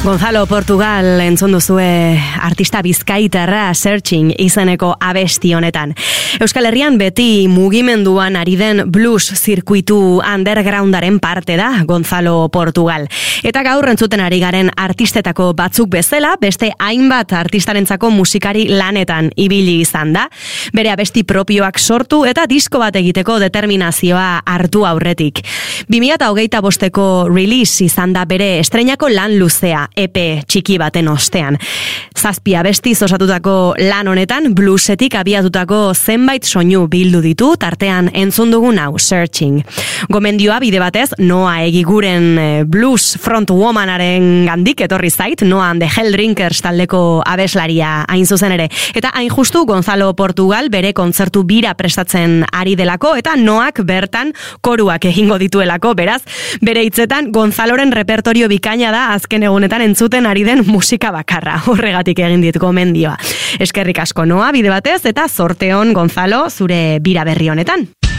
Gonzalo Portugal entzun duzue artista bizkaitarra Searching izeneko abesti honetan. Euskal Herrian beti mugimenduan ari den blues zirkuitu undergroundaren parte da Gonzalo Portugal. Eta gaur entzuten ari garen artistetako batzuk bezala, beste hainbat artistarentzako musikari lanetan ibili izan da. Bere abesti propioak sortu eta disko bat egiteko determinazioa hartu aurretik. 2025ko release izan da bere estreinako lan luzea, EP txiki baten ostean. 7 abestiz osatutako lan honetan bluesetik abiatutako zenbait soinu bildu ditu, tartean entzun dugun hau, Searching. Gomendioa bide batez Noa Egiguren blues frontwomanaren gandik etorri zait, Noa and the Hellrinkers taldeko abeslaria hain zuzen ere. Eta hain justu Gonzalo Portugal bere kontzertu bira prestatzen ari delako, eta Noak bertan koruak egingo dituelako, beraz, bere hitzetan Gonzaloren repertorio bikaina da azken egunetan entzuten ari den musika bakarra. Horregatik egin dit gomendioa. Eskerrik asko Noa bide batez, eta zorte on Gonzalo zure bira berri honetan.